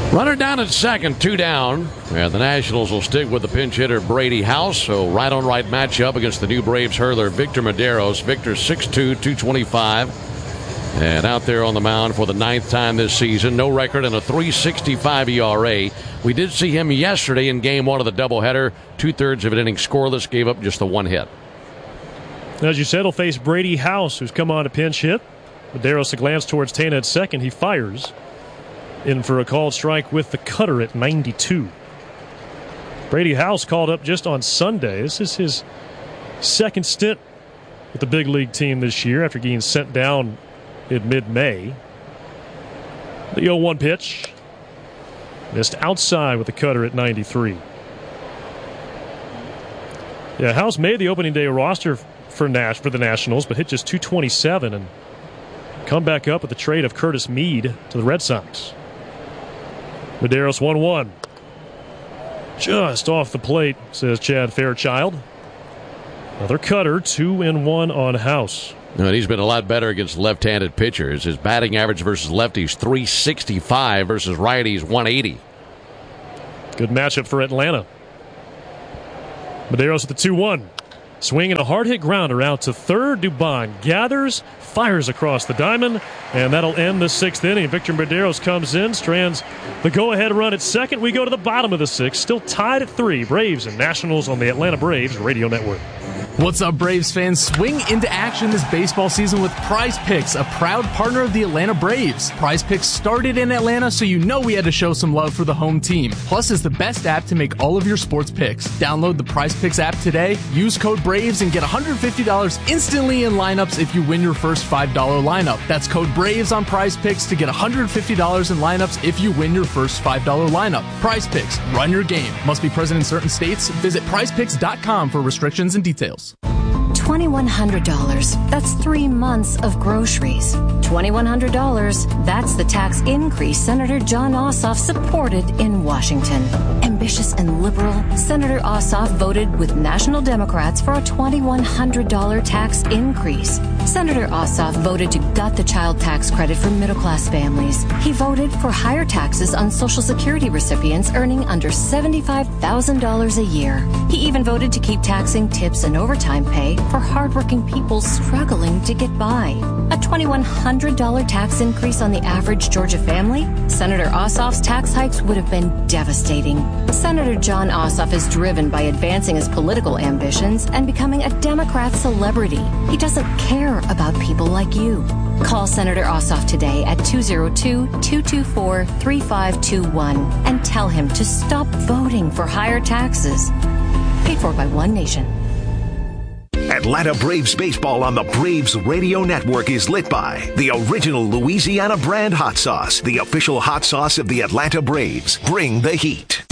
Runner down at second, 2 down. And the Nationals will stick with the pinch hitter Brady House. So right-on-right matchup against the new Braves hurler Victor Mederos. Victor 6'2", 225. And out there on the mound for the 9th time this season. No record and a 3.65 ERA. We did see him yesterday in game 1 of the doubleheader. 2/3 of an inning scoreless, gave up just the 1 hit. As you said, he'll face Brady House, who's come on to pinch hit. Mederos a glance towards Tena at second. He fires. In for a called strike with the cutter at 92. Brady House called up just on Sunday. This is his second stint with the big league team this year after getting sent down in mid-May. The 0-1 pitch. Missed outside with the cutter at 93. Yeah, House made the opening day roster for the Nationals, but hit just 227 and come back up with the trade of Curtis Mead to the Red Sox. Mederos 1-1. Just off the plate, says Chad Fairchild. Another cutter, 2-1 on House. And he's been a lot better against left-handed pitchers. His batting average versus lefties, 365 versus righties, 180. Good matchup for Atlanta. Mederos with the 2-1. Swinging a hard-hit grounder out to third. Dubon gathers, fires across the diamond, and that'll end the 6th inning. Victor Mederos comes in, strands the go-ahead run at second. We go to the bottom of the 6th, still tied at 3. Braves and Nationals on the Atlanta Braves Radio Network. What's up, Braves fans? Swing into action this baseball season with Prize Picks, a proud partner of the Atlanta Braves. Prize Picks started in Atlanta, so you know we had to show some love for the home team. Plus, it's the best app to make all of your sports picks. Download the Prize Picks app today, use code BRAVES, and get $150 instantly in lineups if you win your first $5 lineup. That's code BRAVES on Prize Picks to get $150 in lineups if you win your first $5 lineup. Prize Picks, run your game. Must be present in certain states. Visit prizepicks.com for restrictions and details. $2,100. That's 3 months of groceries. $2,100. That's the tax increase Senator Jon Ossoff supported in Washington. Ambitious and liberal, Senator Ossoff voted with national Democrats for a $2,100 tax increase. Senator Ossoff voted to gut the child tax credit for middle-class families. He voted for higher taxes on Social Security recipients earning under $75,000 a year. He even voted to keep taxing tips and overtime pay for hardworking people struggling to get by. A $2,100 tax increase on the average Georgia family? Senator Ossoff's tax hikes would have been devastating. Senator Jon Ossoff is driven by advancing his political ambitions and becoming a Democrat celebrity. He doesn't care about people like you. Call Senator Ossoff today at 202-224-3521 and tell him to stop voting for higher taxes. Paid for by One Nation. Atlanta Braves baseball on the Braves Radio Network is lit by the original Louisiana brand hot sauce, the official hot sauce of the Atlanta Braves. Bring the heat.